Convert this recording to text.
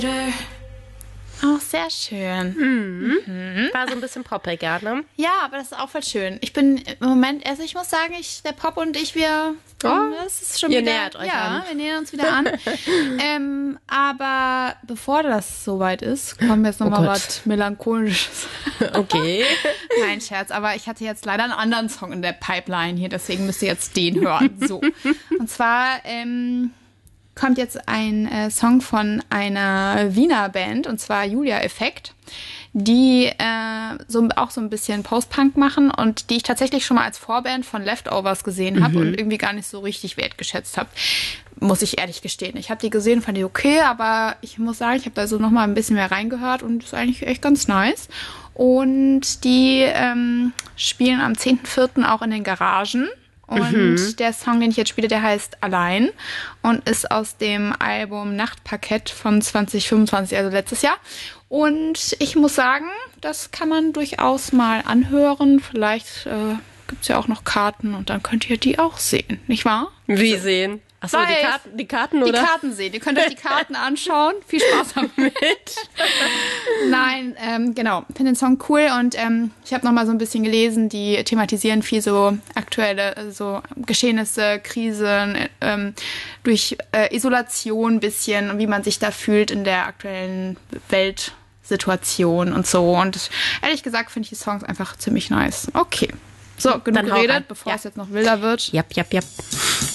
Auch sehr schön. War so ein bisschen poppiger, ne? Ja, aber das ist auch voll schön. Ich bin im Moment, also ich muss sagen, der Pop und ich, das ist schon ihr wieder, nähert euch ja, an. wir nähern uns wieder an. Aber bevor das soweit ist, kommen jetzt nochmal was Melancholisches. Okay. Kein Scherz, aber ich hatte jetzt leider einen anderen Song in der Pipeline hier, deswegen müsst ihr jetzt den hören. So. Und zwar kommt jetzt ein Song von einer Wiener Band, und zwar Julia Effekt, die auch so ein bisschen Post-Punk machen und die ich tatsächlich schon mal als Vorband von Leftovers gesehen habe und irgendwie gar nicht so richtig wertgeschätzt habe, muss ich ehrlich gestehen. Ich habe die gesehen, fand die okay, aber ich muss sagen, ich habe da so noch mal ein bisschen mehr reingehört und ist eigentlich echt ganz nice. Und die spielen am 10.04. auch in den Garagen. Und der Song, den ich jetzt spiele, der heißt Allein und ist aus dem Album Nachtparkett von 2025, also letztes Jahr. Und ich muss sagen, das kann man durchaus mal anhören. Vielleicht gibt es ja auch noch Karten und dann könnt ihr die auch sehen, nicht wahr? Wie sehen? Achso, die Karten, oder? Die Karten sehen. Ihr könnt euch die Karten anschauen. Viel Spaß damit. Nein, genau. Ich finde den Song cool und ich habe noch mal so ein bisschen gelesen, die thematisieren viel so aktuelle so Geschehnisse, Krisen, durch Isolation ein bisschen und wie man sich da fühlt in der aktuellen Weltsituation und so. Und ehrlich gesagt finde ich die Songs einfach ziemlich nice. Okay. So, genug geredet, bevor es jetzt noch wilder wird. Jap.